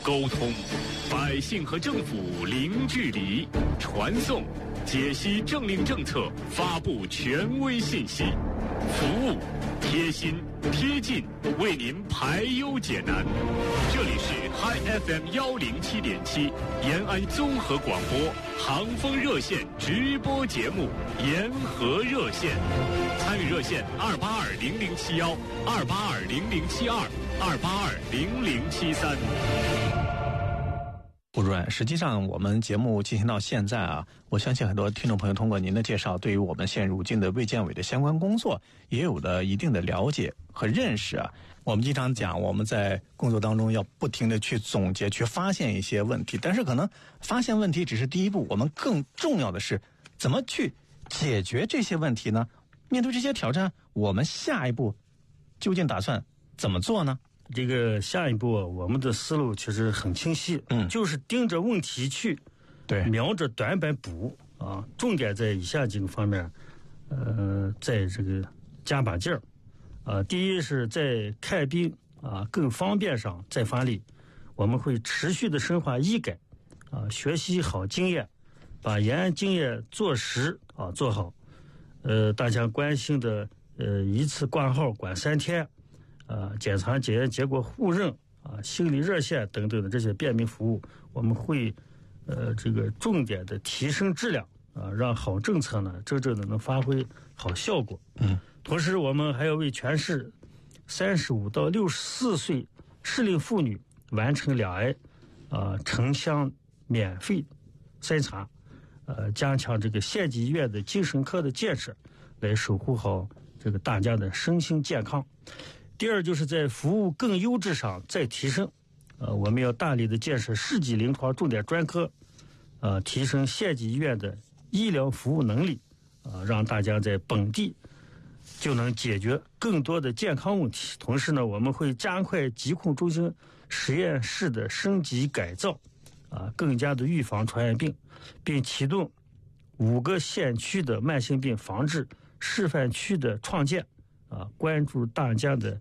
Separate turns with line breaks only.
沟通，百姓和政府零距离，传送，解析政令政策，发布权威信息，服务，贴心贴近，为您排忧解难。这里是 Hi FM 107.7延安综合广播航风热线直播节目延河热线，参与热线2820071、2820072、2820073。
胡主任，实际上我们节目进行到现在啊，我相信很多听众朋友通过您的介绍，对于我们现如今的卫健委的相关工作也有了一定的了解和认识啊。我们经常讲，我们在工作当中要不停的去总结，去发现一些问题，但是可能发现问题只是第一步，我们更重要的是怎么去解决这些问题呢？面对这些挑战，我们下一步究竟打算怎么做呢？
这个下一步我们的思路其实很清晰，就是盯着问题去，
对，
瞄着短板补啊，重点在以下几个方面，在这个加把劲儿啊。第一是在看病啊更方便上再发力，我们会持续的深化医改啊，学习好经验，把延安经验做实啊做好。大家关心的一次挂号管3天。检查检验结果互认啊，心理热线等等的这些便民服务，我们会这个重点的提升质量啊，让好政策呢真正的能发挥好效果。同时我们还要为全市35到64岁适龄妇女完成2癌城乡免费筛查，加强这个县级医院的精神科的建设，来守护好这个大家的身心健康。第二就是在服务更优质上再提升，我们要大力的建设市级临床重点专科，提升县级医院的医疗服务能力，让大家在本地就能解决更多的健康问题。同时呢，我们会加快疾控中心实验室的升级改造，更加的预防传染病，并启动5个县区的慢性病防治示范区的创建，关注大家的